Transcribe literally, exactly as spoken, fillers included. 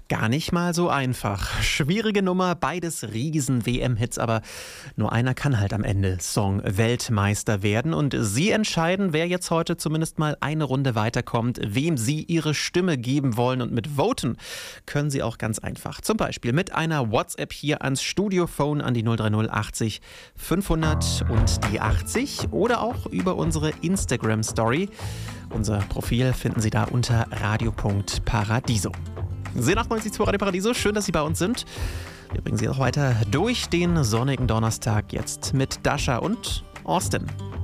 Gar nicht mal so einfach. Schwierige Nummer, beides Riesen-W M-Hits, aber nur einer kann halt am Ende Song-Weltmeister werden. Und Sie entscheiden, wer jetzt heute zumindest mal eine Runde weiterkommt, wem Sie Ihre Stimme geben wollen. Und mit Voten können Sie auch ganz einfach. Zum Beispiel mit einer WhatsApp hier ans Studiophone an die null drei null achtzig fünfhundert und die achtzig oder auch über unsere Instagram-Story. Unser Profil finden Sie da unter radio punkt paradiso. Sehen achtundneunzig Komma zwei Radio Paradiso, schön, dass Sie bei uns sind. Wir bringen Sie auch weiter durch den sonnigen Donnerstag jetzt mit Dasha und Austin.